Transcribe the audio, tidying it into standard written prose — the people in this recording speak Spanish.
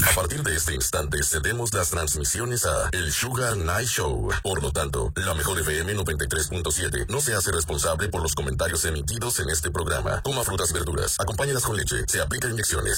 A partir de este instante cedemos las transmisiones a El Sugar Night Show. Por lo tanto, la Mejor FM 93.7 no se hace responsable por los comentarios emitidos en este programa. Coma frutas y verduras, acompáñalas con leche, se aplica inyecciones.